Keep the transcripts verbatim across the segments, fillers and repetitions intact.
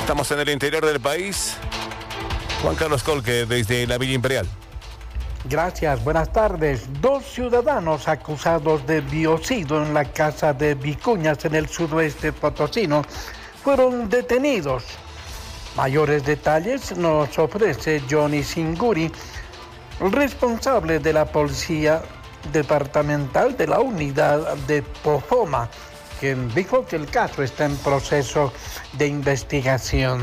Estamos en el interior del país. Juan Carlos Colque, desde la Villa Imperial. Gracias, buenas tardes. Dos ciudadanos acusados de biocidio en la casa de Vicuñas, en el suroeste potosino, fueron detenidos. Mayores detalles nos ofrece Johnny Singuri, responsable de la Policía Departamental de la Unidad de Pojoma, quien dijo que el caso está en proceso de investigación.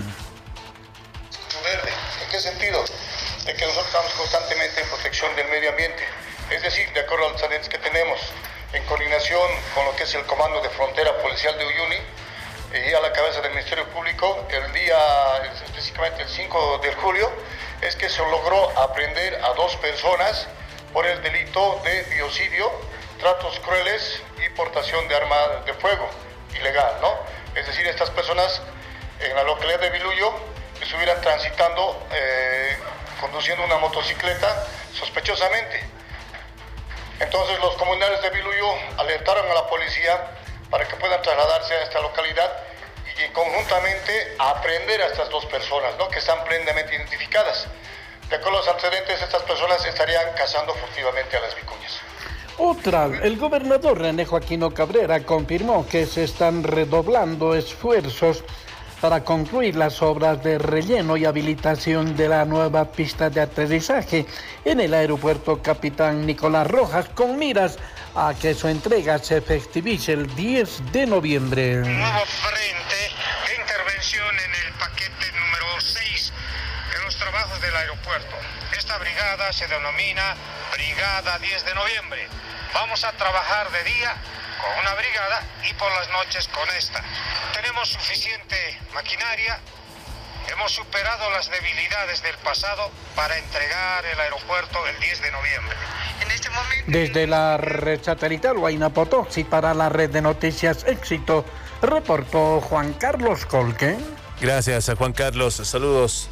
Verde, ¿en qué sentido? De que nosotros estamos constantemente en protección del medio ambiente, es decir, de acuerdo a los talentos que tenemos, en coordinación con lo que es el Comando de Frontera Policial de Uyuni, y a la cabeza del Ministerio Público, el día, específicamente el cinco de julio, es que se logró aprehender a dos personas por el delito de biocidio, tratos crueles y portación de arma de fuego ilegal, ¿no? Es decir, estas personas en la localidad de Biluyo estuvieran transitando, eh, conduciendo una motocicleta sospechosamente. Entonces los comunidades de Biluyo alertaron a la policía para que puedan trasladarse a esta localidad y conjuntamente aprehender a estas dos personas, ¿no?, que están plenamente identificadas. De acuerdo a los antecedentes, estas personas estarían cazando furtivamente a las vicuñas. Otra, el gobernador René Joaquino Cabrera confirmó que se están redoblando esfuerzos para concluir las obras de relleno y habilitación de la nueva pista de aterrizaje en el aeropuerto Capitán Nicolás Rojas, con miras a que su entrega se efectivice el diez de noviembre. Nuevo frente de intervención en el paquete número seis de los trabajos del aeropuerto. Esta brigada se denomina Brigada diez de noviembre. Vamos a trabajar de día con una brigada y por las noches con esta. Tenemos suficiente maquinaria, hemos superado las debilidades del pasado para entregar el aeropuerto el diez de noviembre. En este momento... Desde la red satelital Huayna Potosí para la red de noticias Éxito, reportó Juan Carlos Colque. Gracias a Juan Carlos, saludos.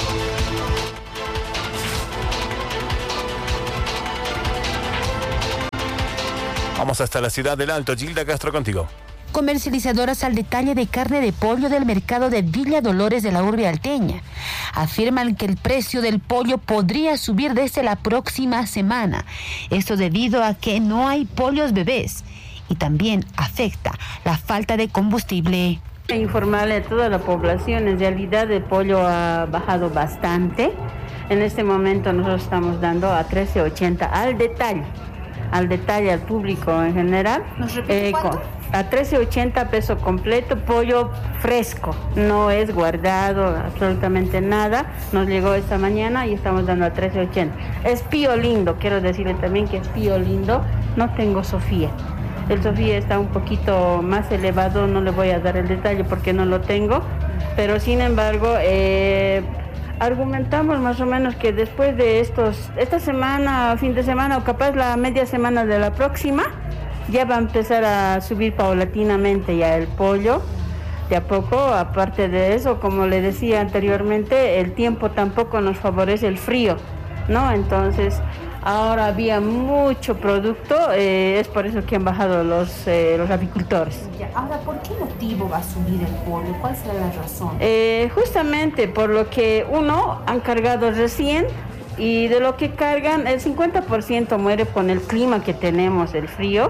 Vamos hasta la ciudad del Alto. Gilda Castro, contigo. Comercializadoras al detalle de carne de pollo del mercado de Villa Dolores de la urbe alteña afirman que el precio del pollo podría subir desde la próxima semana. Esto debido a que no hay pollos bebés y también afecta la falta de combustible. Informarle a toda la población, en realidad el pollo ha bajado bastante. En este momento nosotros estamos dando a trece ochenta al detalle. al detalle al público en general, eh, con, a trece ochenta peso completo, pollo fresco, no es guardado absolutamente nada, nos llegó esta mañana y estamos dando a trece ochenta. Es pío lindo, quiero decirle también que es pío lindo, no tengo Sofía. El Sofía está un poquito más elevado, no le voy a dar el detalle porque no lo tengo, pero sin embargo, eh, argumentamos más o menos que después de estos, esta semana, fin de semana o capaz la media semana de la próxima, ya va a empezar a subir paulatinamente ya el pollo, de a poco. Aparte de eso, como le decía anteriormente, el tiempo tampoco nos favorece el frío, ¿no? Entonces, ahora había mucho producto, eh, es por eso que han bajado los, eh, los apicultores. Ya, ahora, ¿por qué motivo va a subir el pollo? ¿Cuál será la razón? Eh, justamente por lo que, uno, han cargado recién, y de lo que cargan, el cincuenta por ciento muere con el clima que tenemos, el frío,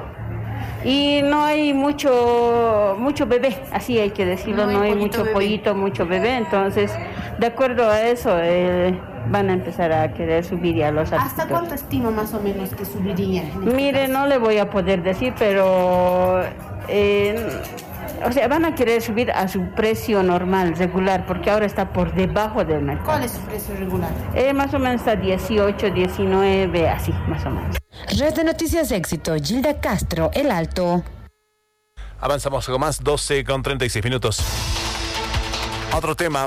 y no hay mucho mucho bebé, así hay que decirlo, no hay, no hay mucho bebé. pollito, mucho bebé, entonces, de acuerdo a eso, eh, van a empezar a querer subir ya los apicultores. ¿Hasta cuánto estima más o menos que subiría? Este Mire, caso? No le voy a poder decir, pero eh, o sea, van a querer subir a su precio normal, regular, porque ahora está por debajo del mercado. ¿Cuál es su precio regular? Eh, más o menos está dieciocho, diecinueve, así, más o menos. Red de Noticias Éxito, Gilda Castro, El Alto. Avanzamos con más, doce con treinta y seis minutos. Otro tema.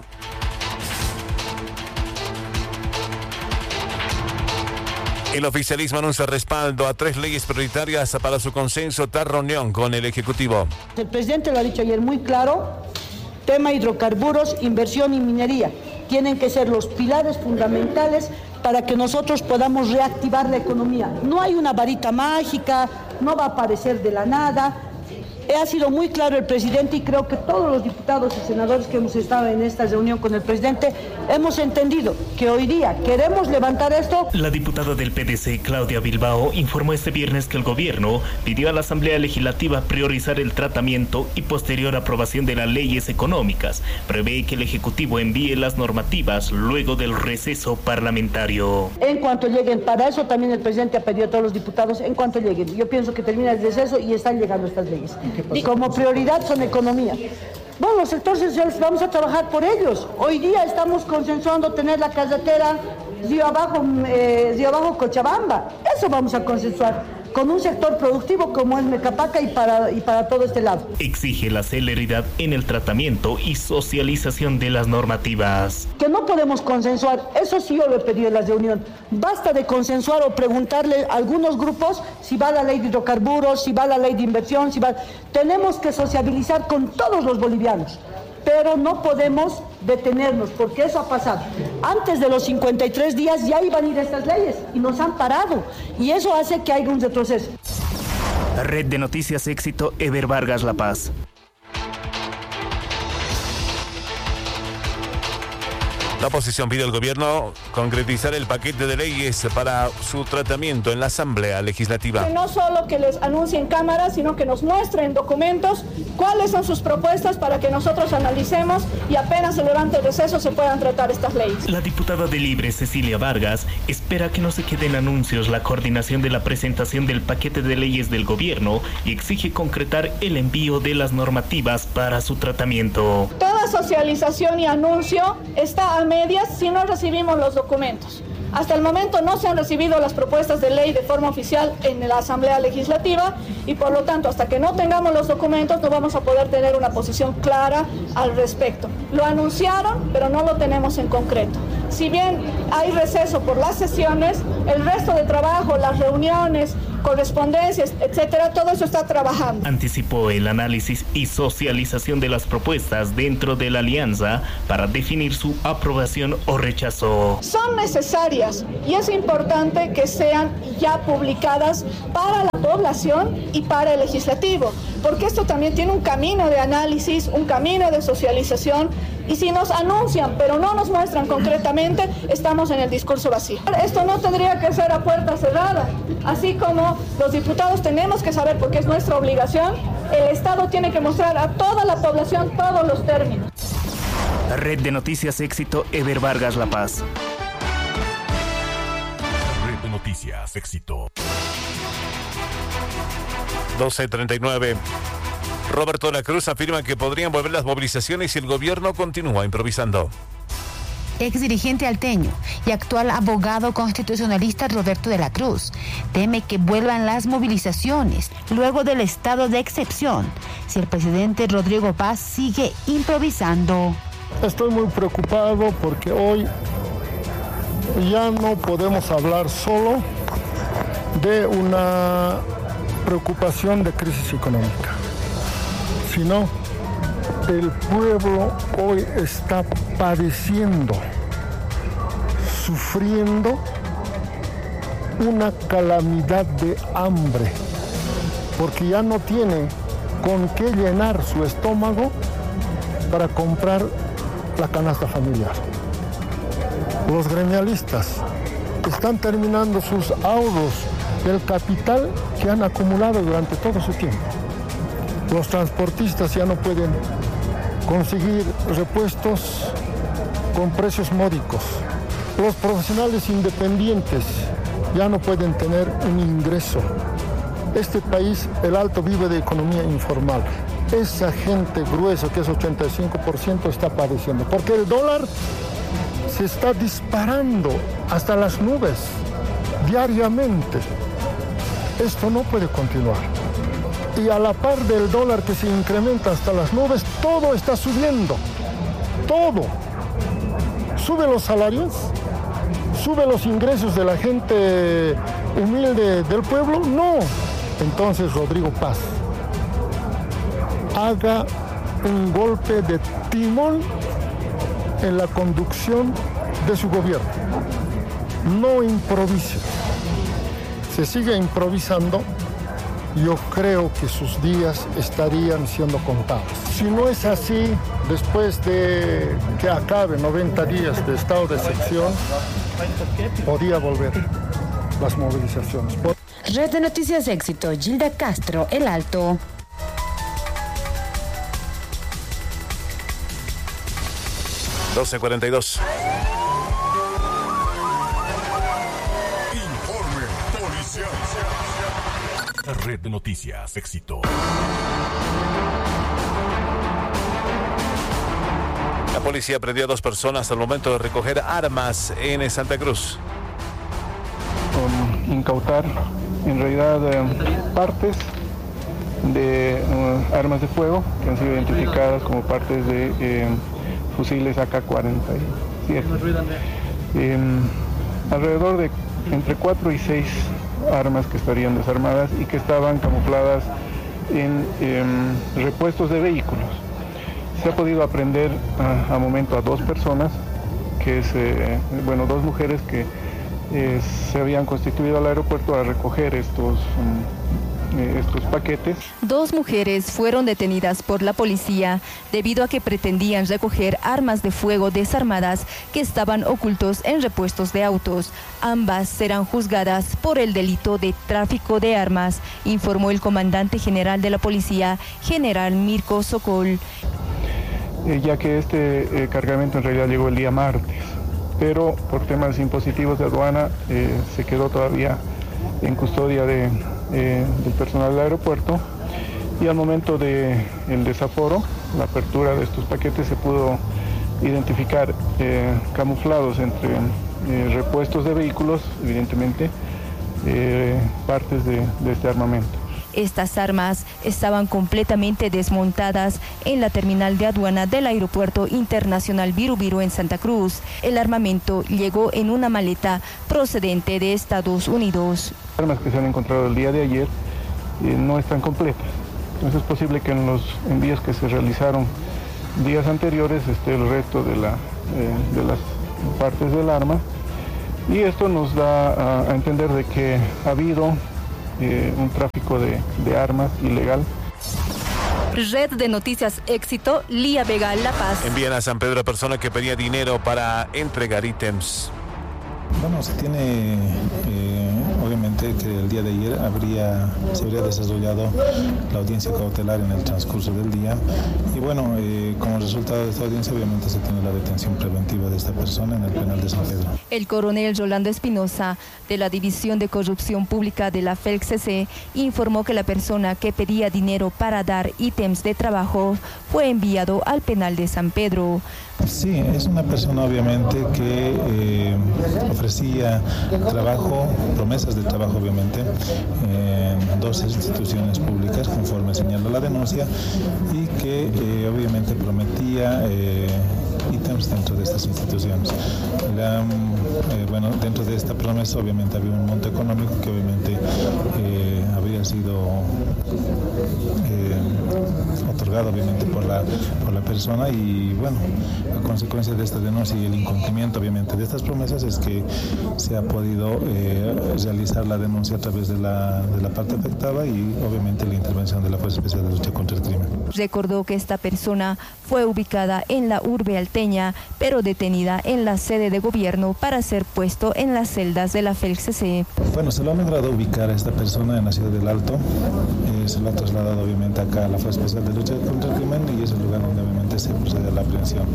El oficialismo anuncia respaldo a tres leyes prioritarias para su consenso tras reunión con el Ejecutivo. El presidente lo ha dicho ayer muy claro, tema hidrocarburos, inversión y minería. Tienen que ser los pilares fundamentales para que nosotros podamos reactivar la economía. No hay una varita mágica, no va a aparecer de la nada. Ha sido muy claro el presidente y creo que todos los diputados y senadores que hemos estado en esta reunión con el presidente hemos entendido que hoy día queremos levantar esto. La diputada del P D C, Claudia Bilbao, informó este viernes que el gobierno pidió a la Asamblea Legislativa priorizar el tratamiento y posterior aprobación de las leyes económicas. Prevé que el Ejecutivo envíe las normativas luego del receso parlamentario. En cuanto lleguen, para eso también el presidente ha pedido a todos los diputados, en cuanto lleguen. Yo pienso que termina el receso y están llegando estas leyes. Y como prioridad son economía. Bueno, los sectores sociales vamos a trabajar por ellos. Hoy día estamos consensuando tener la carretera Río Abajo, eh, Río Abajo Cochabamba. Eso vamos a consensuar con un sector productivo como es Mecapaca y para, y para todo este lado. Exige la celeridad en el tratamiento y socialización de las normativas. Que no podemos consensuar, eso sí yo lo he pedido en la reunión. Basta de consensuar o preguntarle a algunos grupos si va la ley de hidrocarburos, si va la ley de inversión, si va... Tenemos que sociabilizar con todos los bolivianos. Pero no podemos detenernos, porque eso ha pasado. Antes de los cincuenta y tres días ya iban a ir estas leyes y nos han parado. Y eso hace que haya un retroceso. Red de Noticias Éxito, Eber Vargas, La Paz. La oposición pide al gobierno concretizar el paquete de leyes para su tratamiento en la Asamblea Legislativa. Que no solo que les anuncien cámaras, sino que nos muestren documentos cuáles son sus propuestas para que nosotros analicemos y apenas se levante el receso se puedan tratar estas leyes. La diputada de Libre, Cecilia Vargas, espera que no se queden anuncios la coordinación de la presentación del paquete de leyes del gobierno y exige concretar el envío de las normativas para su tratamiento. Toda socialización y anuncio está a medias si no recibimos los documentos. Hasta el momento no se han recibido las propuestas de ley de forma oficial en la Asamblea Legislativa y por lo tanto hasta que no tengamos los documentos no vamos a poder tener una posición clara al respecto. Lo anunciaron, pero no lo tenemos en concreto. Si bien hay receso por las sesiones, el resto de trabajo, las reuniones, correspondencias, etcétera, todo eso está trabajando. Anticipó el análisis y socialización de las propuestas dentro de la alianza para definir su aprobación o rechazo. Son necesarias y es importante que sean ya publicadas para la población y para el legislativo, porque esto también tiene un camino de análisis, un camino de socialización. Y si nos anuncian, pero no nos muestran concretamente, estamos en el discurso vacío. Esto no tendría que ser a puerta cerrada. Así como los diputados tenemos que saber, porque es nuestra obligación, el Estado tiene que mostrar a toda la población todos los términos. Red de Noticias Éxito, Eber Vargas, La Paz. Red de Noticias Éxito. doce treinta y nueve. Roberto de la Cruz afirma que podrían volver las movilizaciones si el gobierno continúa improvisando. Ex dirigente alteño y actual abogado constitucionalista Roberto de la Cruz teme que vuelvan las movilizaciones luego del estado de excepción si el presidente Rodrigo Paz sigue improvisando. Estoy muy preocupado porque hoy ya no podemos hablar solo de una preocupación de crisis económica, sino el pueblo hoy está padeciendo, sufriendo una calamidad de hambre, porque ya no tiene con qué llenar su estómago para comprar la canasta familiar. Los gremialistas están terminando sus ahorros del capital que han acumulado durante todo su tiempo. Los transportistas ya no pueden conseguir repuestos con precios módicos. Los profesionales independientes ya no pueden tener un ingreso. Este país, el Alto, vive de economía informal. Esa gente gruesa, que es ochenta y cinco por ciento, está padeciendo. Porque el dólar se está disparando hasta las nubes diariamente. Esto no puede continuar. Y a la par del dólar que se incrementa hasta las nubes, todo está subiendo. Todo. Sube los salarios, sube los ingresos de la gente humilde del pueblo. No. Entonces, Rodrigo Paz, haga un golpe de timón en la conducción de su gobierno. No improvise. Se sigue improvisando, yo creo que sus días estarían siendo contados. Si no es así, después de que acabe noventa días de estado de excepción, podría volver las movilizaciones. Red de Noticias Éxito, Gilda Castro, El Alto. doce cuarenta y dos. Informe policial. Red de Noticias Éxito. La policía prendió a dos personas al momento de recoger armas en Santa Cruz. Um, incautar en realidad eh, partes de uh, armas de fuego que han sido identificadas como partes de eh, fusiles A K cuarenta y siete. Eh, alrededor de entre cuatro y seis armas que estarían desarmadas y que estaban camufladas en eh, repuestos de vehículos. Se ha podido aprender a, a momento a dos personas, que es, eh, bueno, dos mujeres que eh, se habían constituido al aeropuerto a recoger estos, um, eh, estos paquetes. Dos mujeres fueron detenidas por la policía debido a que pretendían recoger armas de fuego desarmadas que estaban ocultos en repuestos de autos. Ambas serán juzgadas por el delito de tráfico de armas, informó el comandante general de la policía, general Mirko Sokol. Eh, ya que este eh, cargamento en realidad llegó el día martes, pero por temas impositivos de aduana eh, se quedó todavía en custodia de, eh, del personal del aeropuerto, y al momento del desaforo, la apertura de estos paquetes, se pudo identificar eh, camuflados entre eh, repuestos de vehículos, evidentemente, eh, partes de, de este armamento. Estas armas estaban completamente desmontadas en la terminal de aduana del Aeropuerto Internacional Birubiru en Santa Cruz. El armamento llegó en una maleta procedente de Estados Unidos. Las armas que se han encontrado el día de ayer eh, no están completas. Entonces es posible que en los envíos que se realizaron días anteriores esté el resto de, la, eh, de las partes del arma. Y esto nos da a, a entender de que ha habido Eh, un tráfico de, de armas ilegal. Red de Noticias Éxito, Lía Vega, La Paz. Envían a San Pedro a persona que pedía dinero para entregar ítems. Bueno, se tiene, eh, obviamente, que el día de ayer habría, se habría desarrollado la audiencia cautelar en el transcurso del día. Y bueno, eh, como resultado de esta audiencia, obviamente se tiene la detención preventiva de esta persona en el penal de San Pedro. El coronel Rolando Espinosa, de la División de Corrupción Pública de la F E L C C, informó que la persona que pedía dinero para dar ítems de trabajo fue enviado al penal de San Pedro. Sí, es una persona obviamente que eh, ofrecía trabajo, promesas de trabajo obviamente, en dos instituciones públicas conforme señala la denuncia, y que eh, obviamente prometía eh, ítems dentro de estas instituciones. La, eh, bueno, dentro de esta promesa obviamente había un monto económico que obviamente eh, había sido eh, otorgado obviamente por la, por la persona, y bueno, a consecuencia de esta denuncia y el incumplimiento obviamente de estas promesas es que se ha podido eh, realizar la denuncia a través de la, de la parte afectada y obviamente la intervención de la Fuerza Especial de Lucha contra el Crimen. Recordó que esta persona fue ubicada en la urbe alteña, pero detenida en la sede de gobierno para ser puesto en las celdas de la F E L C C. Bueno, se lo ha logrado ubicar a esta persona en la ciudad del Alto, eh, se lo ha trasladado obviamente acá a la Fuerza Especial de Lucha contra el Crimen, y es el lugar donde obviamente se procede a la aprehensión.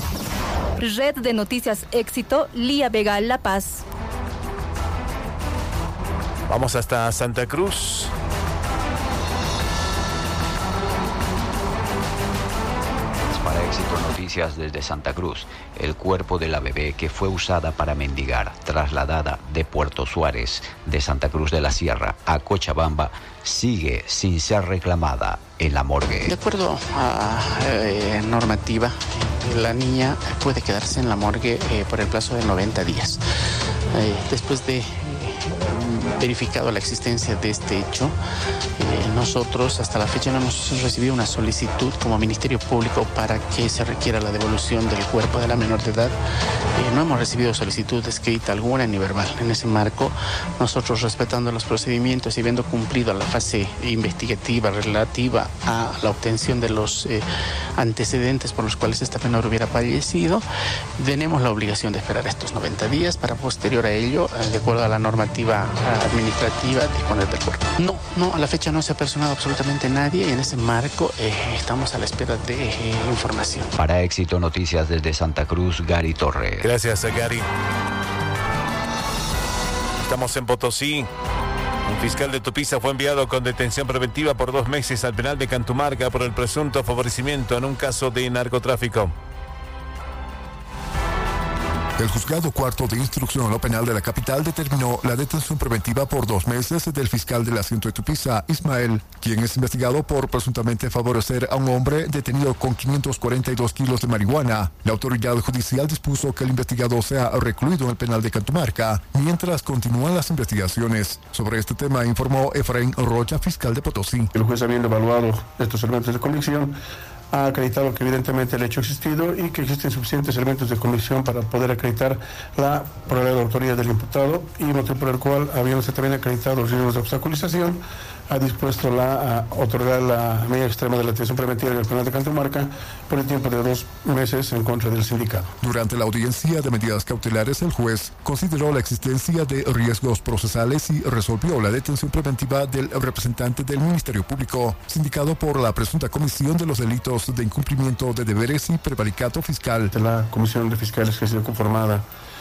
Red de Noticias Éxito, Lía Vega, La Paz. Vamos hasta Santa Cruz. Para Éxito Noticias desde Santa Cruz, el cuerpo de la bebé que fue usada para mendigar, trasladada de Puerto Suárez, de Santa Cruz de la Sierra a Cochabamba, sigue sin ser reclamada en la morgue. De acuerdo a eh, normativa, la niña puede quedarse en la morgue eh, por el plazo de noventa días. Eh, después de verificado la existencia de este hecho. Eh, nosotros hasta la fecha no hemos recibido una solicitud como Ministerio Público para que se requiera la devolución del cuerpo de la menor de edad. Eh, no hemos recibido solicitud escrita alguna ni verbal. En ese marco, nosotros respetando los procedimientos y habiendo cumplido la fase investigativa relativa a la obtención de los eh, antecedentes por los cuales esta menor hubiera fallecido, tenemos la obligación de esperar estos noventa días para posterior a ello, eh, de acuerdo a la normativa administrativa, disponer del cuerpo. No, no, a la fecha no se ha personado absolutamente nadie y en ese marco eh, estamos a la espera de eh, información. Para Éxito Noticias desde Santa Cruz, Gary Torres. Gracias, Gary. Estamos en Potosí. Un fiscal de Tupiza fue enviado con detención preventiva por dos meses al penal de Cantumarca por el presunto favorecimiento en un caso de narcotráfico. El juzgado cuarto de instrucción en lo penal de la capital determinó la detención preventiva por dos meses del fiscal del asiento de Tupiza, Ismael, quien es investigado por presuntamente favorecer a un hombre detenido con quinientos cuarenta y dos kilos de marihuana. La autoridad judicial dispuso que el investigado sea recluido en el penal de Cantumarca, mientras continúan las investigaciones. Sobre este tema informó Efraín Rocha, fiscal de Potosí. El juez, habiendo evaluado estos elementos de convicción, ha acreditado que evidentemente el hecho ha existido y que existen suficientes elementos de convicción para poder acreditar la probabilidad de autoría del imputado, y motivo por el cual, habiéndose también acreditado los riesgos de obstaculización, ha dispuesto la a, otorgar la medida extrema de la detención preventiva en el penal de Cantumarca por el tiempo de dos meses en contra del sindicato. Durante la audiencia de medidas cautelares, el juez consideró la existencia de riesgos procesales y resolvió la detención preventiva del representante del Ministerio Público, sindicado por la presunta comisión de los delitos de incumplimiento de deberes y prevaricato fiscal. La comisión de fiscales que ha sido conformada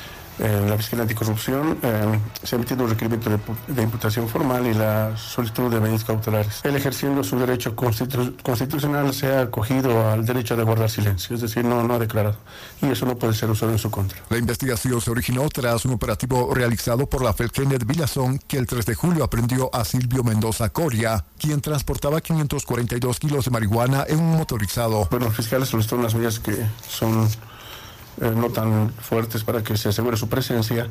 en la Fiscalía Anticorrupción eh, se ha emitido un requerimiento de, de imputación formal y la solicitud de medidas cautelares. Él, ejerciendo su derecho constitu constitucional, se ha acogido al derecho de guardar silencio, es decir, no, no ha declarado, y eso no puede ser usado en su contra. La investigación se originó tras un operativo realizado por la Felkene de Villazón, que el tres de julio aprendió a Silvio Mendoza Coria, quien transportaba quinientos cuarenta y dos kilos de marihuana en un motorizado. Bueno, los fiscales solicitaron unas medidas que son Eh, no tan fuertes para que se asegure su presencia,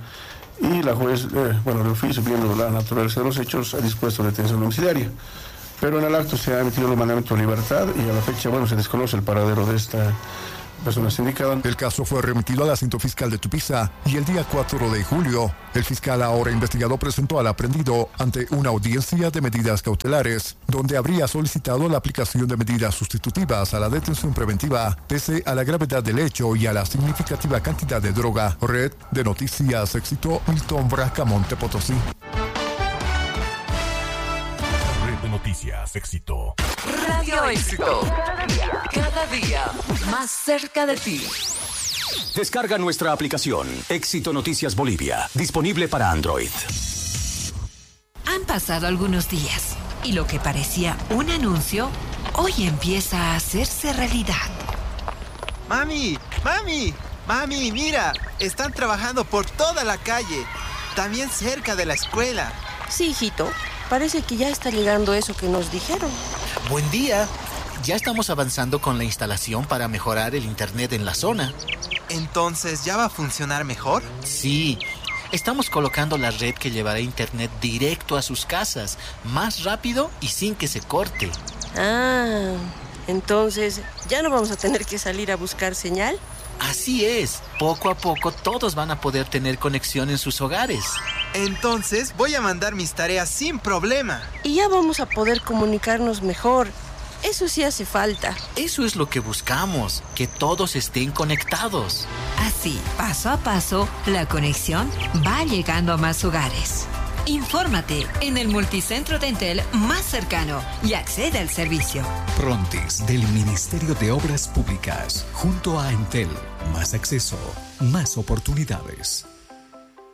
y la juez, eh, bueno, de oficio, viendo la naturaleza de los hechos, ha dispuesto detención domiciliaria, pero en el acto se ha emitido el mandamiento de libertad y a la fecha, bueno, se desconoce el paradero de esta persona sindicada. El caso fue remitido al asiento fiscal de Tupiza y el día cuatro de julio, el fiscal ahora investigado presentó al aprendido ante una audiencia de medidas cautelares, donde habría solicitado la aplicación de medidas sustitutivas a la detención preventiva, pese a la gravedad del hecho y a la significativa cantidad de droga. Red de Noticias Éxito, Milton Bracamonte, Potosí. Red de Noticias Éxito. Radio Éxito. Cada día, cada día más cerca de ti. Descarga nuestra aplicación Éxito Noticias Bolivia, disponible para Android. Han pasado algunos días y lo que parecía un anuncio hoy empieza a hacerse realidad. Mami, mami, mami, mira, están trabajando por toda la calle, también cerca de la escuela. Sí, hijito, parece que ya está llegando eso que nos dijeron. Buen día. Ya estamos avanzando con la instalación para mejorar el internet en la zona. ¿Entonces ya va a funcionar mejor? Sí. Estamos colocando la red que llevará internet directo a sus casas, más rápido y sin que se corte. Ah, entonces, ¿ya no vamos a tener que salir a buscar señal? Así es. Poco a poco todos van a poder tener conexión en sus hogares. Entonces voy a mandar mis tareas sin problema. Y ya vamos a poder comunicarnos mejor. Eso sí hace falta. Eso es lo que buscamos, que todos estén conectados. Así, paso a paso, la conexión va llegando a más hogares. Infórmate en el multicentro de Entel más cercano y accede al servicio. Prontis, del Ministerio de Obras Públicas, junto a Entel. Más acceso, más oportunidades.